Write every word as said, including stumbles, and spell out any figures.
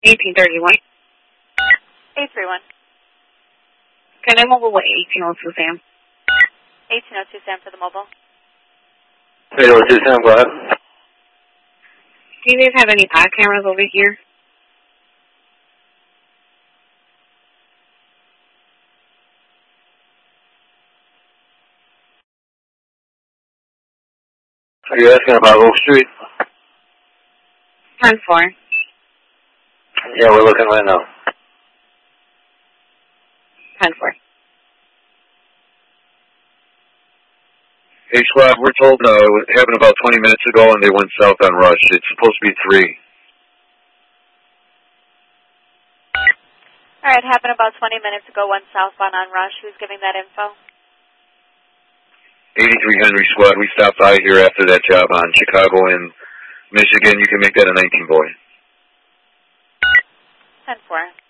eighteen thirty-one. eight three one. Can I mobile with eighteen oh two Sam? eighteen oh two Sam for the mobile. eight oh two Sam, go ahead. Do you guys have any pod cameras over here? Are you asking about Oak Street? ten four. Yeah, we're looking right now. ten four. Hey, squad, we're told uh, it happened about twenty minutes ago and they went south on Rush. It's supposed to be three. All right, happened about twenty minutes ago, one southbound on Rush. Who's giving that info? eighty-three Henry squad, we stopped by here after that job on Chicago and Michigan. You can make that a nineteen boy. ten four.